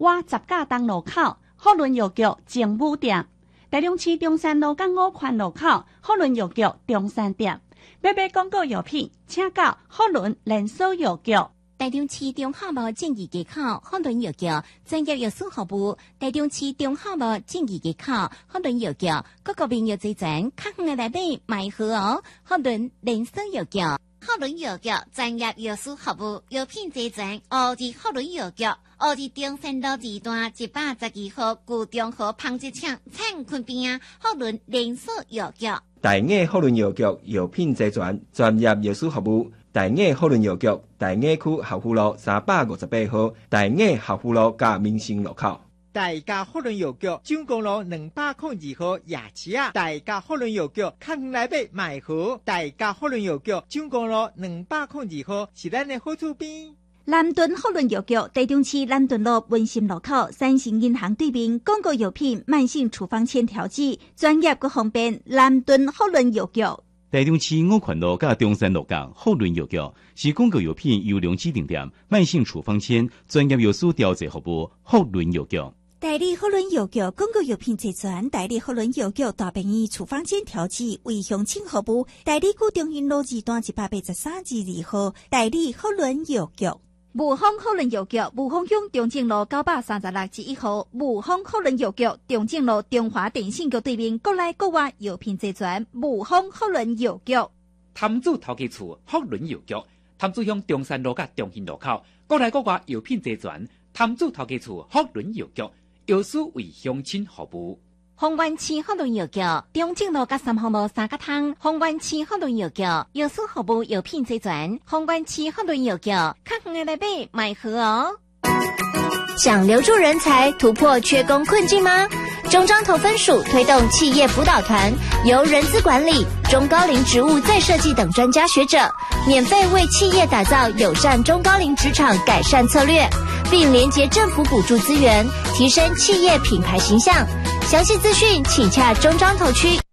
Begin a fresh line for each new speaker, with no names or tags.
外十架东路口福伦药局精武店，台中市中山路港5环路口福伦药局中山店。要买广告药品，请到福伦连锁药局。
台中市中华路正义街口福伦药局专业药师服务。台中市中华路正义街口福伦药局各个病药齐全，较远的来买买好哦。福伦连锁药局，福伦药局专业药师服务，药品齐全。奥迪福伦药局，奥迪中山路2段112号旧中和纺织厂产坤边啊，福伦连锁药局。
大雅福伦药局药品齐全，专业药师服务。大雅福伦药局，大雅区合福路358号，大雅合福路甲民生路口。
大家福伦药局，蔣公路202号夜市啊！大家福伦药局，较远来买买好。大家福伦药局，蔣公路202号是咱的好厝边。
南屯福伦药局，台中市南屯路文心路口三星银行对面，广告药品慢性处方签调剂，专业佮方便。南屯福伦药局。
台中市5环路甲中山路港福伦药局是广告药品优良指定店，慢性处方签专业药师调剂服务。福伦药局，
代理福伦药局广告药品齐全，代理福伦药局大便宜处方签调剂为乡亲服务。代理古中心路2段183-2号，代理福伦药局。雾峰福伦药局，雾峰乡中正路936-1号，雾峰福伦药局，中正路中华电信局对面，国内国外药品齐全。雾峰福伦药局，
潭子头家厝福伦药局，潭子乡中山路甲中兴路口，国内国外药品齐全。潭子头家厝福伦药局，药师为乡亲服务。
丰原市福伦药局，中正路甲3号路3角通。丰原市福伦药局，药师服务药品齐全。丰原市福伦药局，较远的来买买好哦。
想留住人才，突破缺工困境吗？中彰投分署推动企业辅导团，由人资管理、中高龄职务再设计等专家学者，免费为企业打造友善中高龄职场改善策略，并连结政府补助资源，提升企业品牌形象。详细资讯请洽中彰投区